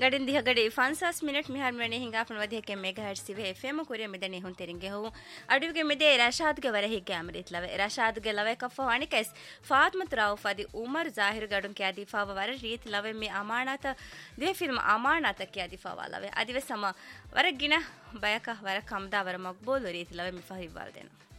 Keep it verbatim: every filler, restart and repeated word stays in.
ಗಡಿನ್ ದಿಹ ಗಡಿ ಪಚಾಸ್ ಮಿನಿಟ್ ಮಿಹಾರ್ ಮನೆ ಹಿಂಗಾ ಫನ್ ವಧಿಯಕ್ಕೆ ಮೆಗಾಹರ್ಟ್ಸ್ ಇವೆ ಎಫ್ಎಂ ಕೊರಿಯ ಮೆದನೆ ಹುನ್ ತೆರಿಂಗೆ ಹೋ ಅಡುಗೆ ಮೆದೆ ರಶಾದ್ಗೆ ವರ ಹಿಗೆ ಅಮರಿತ್ ಲವೆ ರಶಾದ್ಗೆ ಲವೆ ಕಫ ಅಣಿಕಸ್ ಫಾತ್ಮತ್ ರಾವ್ ಫದಿ ಉಮರ್ ಜಾಹಿರ್ ಗಡುನ್ ಕೆ ಅದಿಫಾವ ವರ ರೀತ್ ಲವೆ ಮಿ ಅಮಾನತ ದೇ ಫಿಲ್ಮ್ ಅಮಾನತ ಕೆ ಅದಿಫಾವ ಲವೆ ಅದಿವೆ ಸಮ ವರ ಗಿನ ಬಯಕ ವರ ಕಮ್ದಾ ವರ ಮಕ್ಬೋಲ್ ರೀತ್ ಲವೆ ಮಿ ಫಹಿವಾಲ್ ದೇನ